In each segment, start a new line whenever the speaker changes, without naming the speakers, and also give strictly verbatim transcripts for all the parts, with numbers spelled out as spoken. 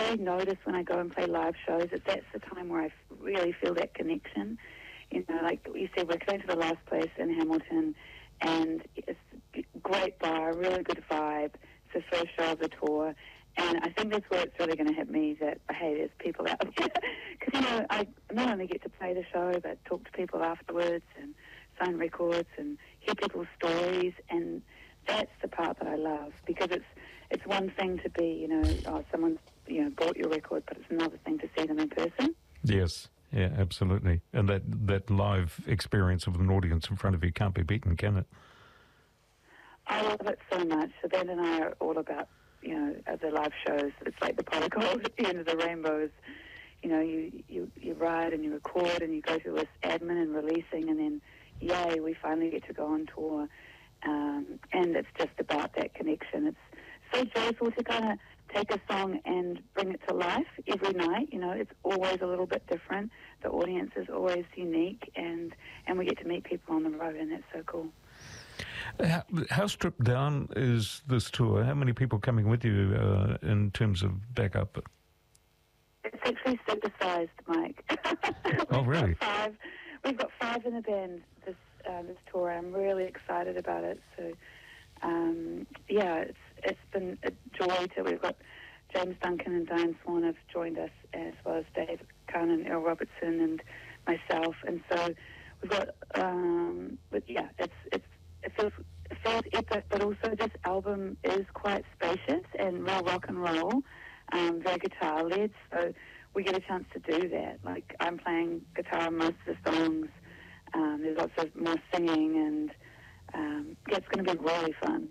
really notice when I go and play live shows that that's the time where I f- really feel that connection. You know, like you said, we're going to the last place in Hamilton, and it's a great bar, really good vibe. It's the first show of the tour, and I think that's where it's really going to hit me that, hey, there's people out there. Because, you know, I not only get to play the show, but talk to people afterwards and sign records and hear people's stories, and that's the part that I love, because it's it's one thing to be, you know, oh, someone's, you know, bought your record, but it's another thing to see them in person.
Yes, yeah, absolutely. And that, that live experience of an audience in front of you can't be beaten, can it?
I love it so much. So Ben and I are all about, you know, the live shows. It's like the pot of gold at the end of the rainbows. You know, you, you, you write and you record and you go through this admin and releasing, and then, yay, we finally get to go on tour. Um, and it's just about that connection. It's so joyful to kind of take a song and bring it to life every night. You know, it's always a little bit different. The audience is always unique, and, and we get to meet people on the road, and that's so cool.
How, how stripped down is this tour? How many people coming with you uh, in terms of backup?
It's actually supersized, Mike.
Oh, really?
Got five. We've got five in the band this uh, this tour. I'm really excited about it. So, um, yeah, it's it's been a joy to. We've got James Duncan and Diane Swan have joined us, as well as Dave Kahn and Earl Robertson and myself. And so we've got, um, but yeah, it's it's it feels it feels epic, but also this album is quite spacious and real rock and roll, um, very guitar led. So we get a chance to do that. Like, I'm playing guitar on most of the songs. Um, there's lots of more singing, and um, yeah, it's going to be really fun.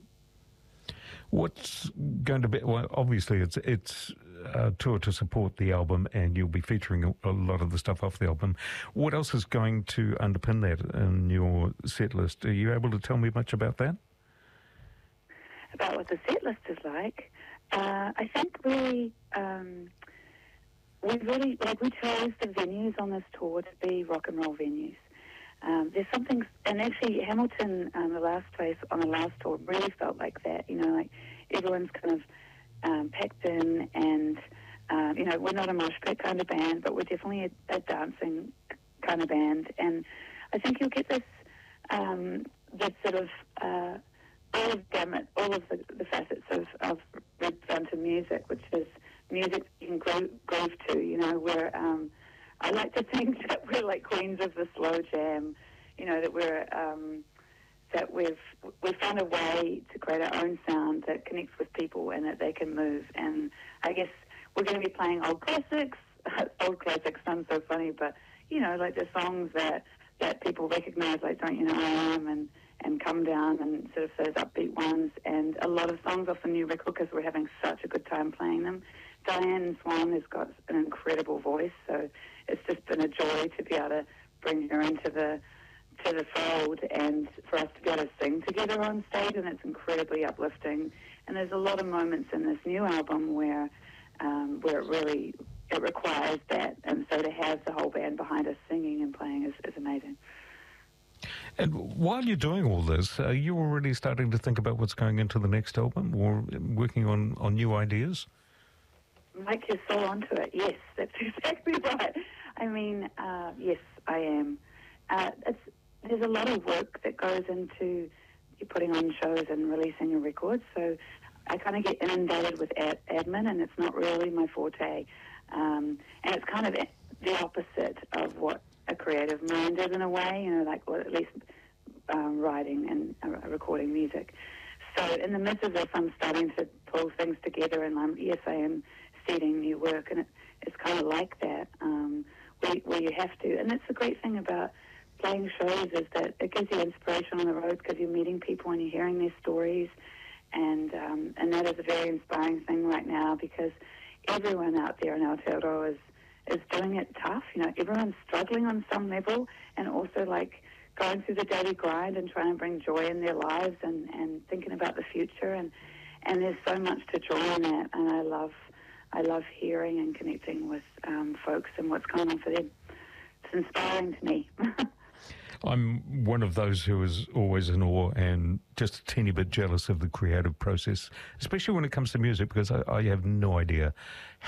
What's going to be, well, obviously it's it's a tour to support the album, and you'll be featuring a, a lot of the stuff off the album. What else is going to underpin that in your set list? Are you able to tell me much about that?
About what the set list is like? Uh, I think we, um, we really, like, we chose the venues on this tour to be rock and roll venues. Um, there's something, and actually Hamilton, um, the last place on the last tour, really felt like that. You know, like everyone's kind of um, packed in, and um, you know, we're not a mosh pit kind of band, but we're definitely a, a dancing kind of band. And I think you'll get this, um, this sort of uh, all of gamut, all of the, the facets of of Red Phantom music, which is music you can groove, groove to. You know, where um, I like to think that we're like queens of the slow jam, you know, that we're um, that we've we've found a way to create our own sound that connects with people and that they can move. And I guess we're going to be playing old classics. Old classics sound so funny, but you know, like the songs that that people recognise, like "Don't You Know I Am" and and "Come Down," and sort of those upbeat ones, and a lot of songs off the new record because we're having such a good time playing them. Diane Swan has got an incredible voice, so it's just been a joy to be able to bring her into the to the fold and for us to be able to sing together on stage, and it's incredibly uplifting. And there's a lot of moments in this new album where um, where it really it requires that, and so to have the whole band behind us singing and playing is, is amazing.
And while you're doing all this, are you already starting to think about what's going into the next album, or working on, on new ideas?
Mike, you're so onto it. Yes, that's exactly right. I mean, uh, yes, I am. Uh, it's, there's a lot of work that goes into putting on shows and releasing your records, so I kind of get inundated with ad- admin, and it's not really my forte. Um, and it's kind of the opposite of what a creative mind is in a way, you know, like, or at least um, writing and uh, recording music. So in the midst of this, I'm starting to pull things together, and I'm, yes, I am seeding new work, and it, it's kind of like that, um, where, where you have to. And that's the great thing about playing shows, is that it gives you inspiration on the road because you're meeting people and you're hearing their stories, and um, and that is a very inspiring thing right now, because everyone out there in Aotearoa is is doing it tough. You know, everyone's struggling on some level, and also like going through the daily grind and trying to bring joy in their lives, and, and thinking about the future, and and there's so much to joy in that, and I love I love hearing and connecting with um, folks and what's going on for them. It's inspiring to me.
I'm one of those who is always in awe and just a teeny bit jealous of the creative process, especially when it comes to music, because I, I have no idea